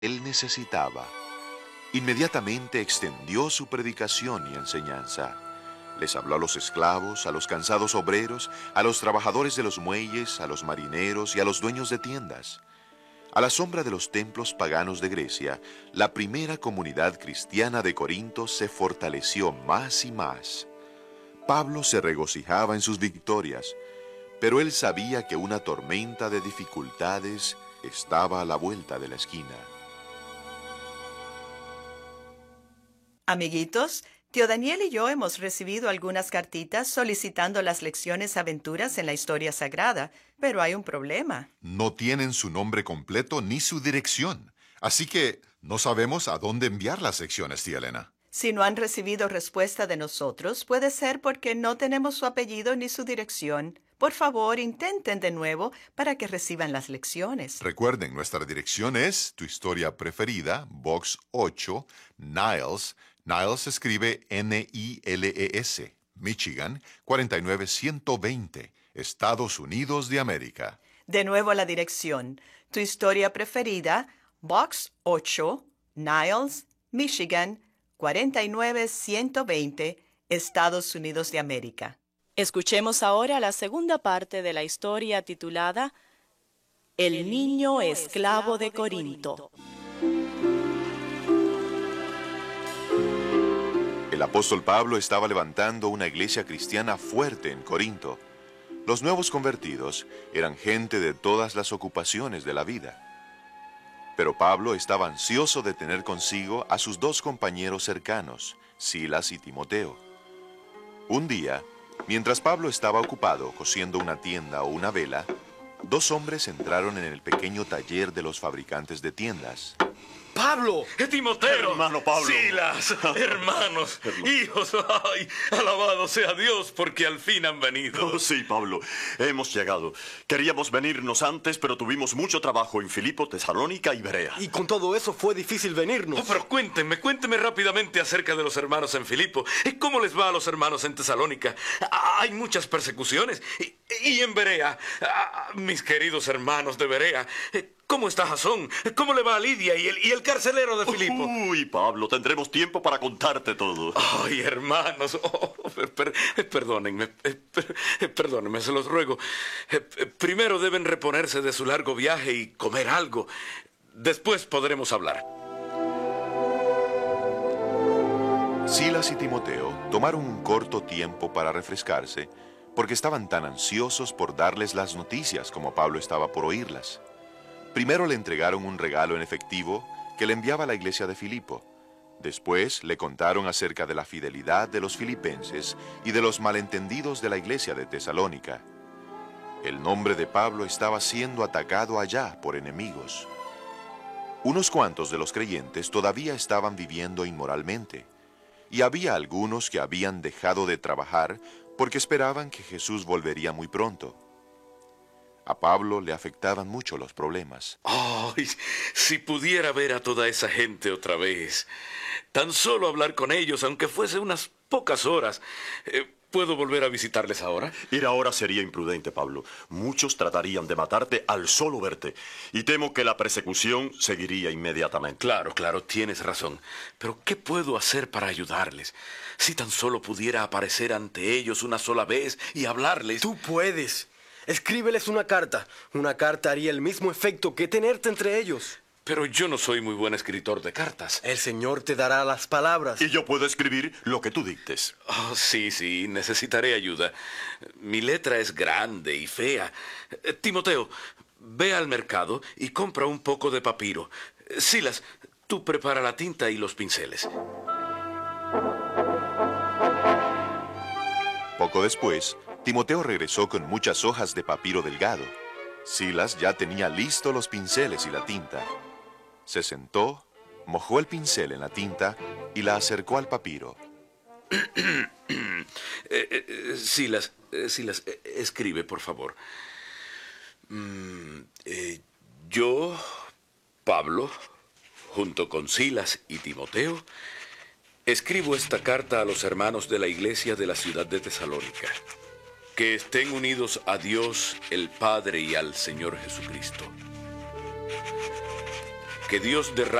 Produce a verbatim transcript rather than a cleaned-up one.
él necesitaba. Inmediatamente extendió su predicación y enseñanza. Les habló a los esclavos, a los cansados obreros, a los trabajadores de los muelles, a los marineros y a los dueños de tiendas. A la sombra de los templos paganos de Grecia, la primera comunidad cristiana de Corinto se fortaleció más y más. Pablo se regocijaba en sus victorias, pero él sabía que una tormenta de dificultades estaba a la vuelta de la esquina. Amiguitos, tío Daniel y yo hemos recibido algunas cartitas solicitando las lecciones aventuras en la historia sagrada, pero hay un problema. No tienen su nombre completo ni su dirección, así que no sabemos a dónde enviar las lecciones, tía Elena. Si no han recibido respuesta de nosotros, puede ser porque no tenemos su apellido ni su dirección. Por favor, intenten de nuevo para que reciban las lecciones. Recuerden, nuestra dirección es Tu Historia Preferida, Box ocho, Niles. Niles se escribe N I L E S, Michigan, cuarenta y nueve ciento veinte, Estados Unidos de América. De nuevo la dirección. Tu Historia Preferida, Box ocho, Niles, Michigan, cuarenta y nueve ciento veinte, Estados Unidos de América. Escuchemos ahora la segunda parte de la historia titulada El niño esclavo de Corinto. El apóstol Pablo estaba levantando una iglesia cristiana fuerte en Corinto. Los nuevos convertidos eran gente de todas las ocupaciones de la vida. Pero Pablo estaba ansioso de tener consigo a sus dos compañeros cercanos, Silas y Timoteo. Un día, mientras Pablo estaba ocupado cosiendo una tienda o una vela, dos hombres entraron en el pequeño taller de los fabricantes de tiendas. ¡Pablo! ¡Timoteo! Hermano Pablo. ¡Silas! ¡Hermanos! ¡Hijos! ¡Ay! ¡Alabado sea Dios porque al fin han venido! Oh, sí, Pablo. Hemos llegado. Queríamos venirnos antes, pero tuvimos mucho trabajo en Filipo, Tesalónica y Berea. Y con todo eso fue difícil venirnos. Oh, pero cuéntenme, cuéntenme rápidamente acerca de los hermanos en Filipo. ¿Cómo les va a los hermanos en Tesalónica? Hay muchas persecuciones. Y, y en Berea, mis queridos hermanos de Berea, ¿cómo está Jasón? ¿Cómo le va a Lidia y el, y el carcelero de Filipo? Uy, Pablo, tendremos tiempo para contarte todo. Ay, hermanos, oh, per, per, perdónenme, per, perdónenme, se los ruego. Primero deben reponerse de su largo viaje y comer algo. Después podremos hablar. Silas y Timoteo tomaron un corto tiempo para refrescarse porque estaban tan ansiosos por darles las noticias como Pablo estaba por oírlas. Primero le entregaron un regalo en efectivo que le enviaba a la iglesia de Filipo. Después le contaron acerca de la fidelidad de los filipenses y de los malentendidos de la iglesia de Tesalónica. El nombre de Pablo estaba siendo atacado allá por enemigos. Unos cuantos de los creyentes todavía estaban viviendo inmoralmente, y había algunos que habían dejado de trabajar porque esperaban que Jesús volvería muy pronto. A Pablo le afectaban mucho los problemas. ¡Ay! Si pudiera ver a toda esa gente otra vez. Tan solo hablar con ellos, aunque fuese unas pocas horas. Eh, ¿Puedo volver a visitarles ahora? Ir ahora sería imprudente, Pablo. Muchos tratarían de matarte al solo verte. Y temo que la persecución seguiría inmediatamente. Claro, claro, tienes razón. Pero ¿qué puedo hacer para ayudarles? Si tan solo pudiera aparecer ante ellos una sola vez y hablarles... Tú puedes. Escríbeles una carta. Una carta haría el mismo efecto que tenerte entre ellos. Pero yo no soy muy buen escritor de cartas. El Señor te dará las palabras. Y yo puedo escribir lo que tú dictes. Oh, sí, sí, necesitaré ayuda. Mi letra es grande y fea. Eh, Timoteo, ve al mercado y compra un poco de papiro. Silas, tú prepara la tinta y los pinceles. Poco después, Timoteo regresó con muchas hojas de papiro delgado. Silas ya tenía listos los pinceles y la tinta. Se sentó, mojó el pincel en la tinta y la acercó al papiro. eh, eh, Silas, eh, Silas, eh, escribe, por favor. Mm, eh, yo, Pablo, junto con Silas y Timoteo, escribo esta carta a los hermanos de la iglesia de la ciudad de Tesalónica. Que estén unidos a Dios, el Padre, y al Señor Jesucristo. que Dios derrame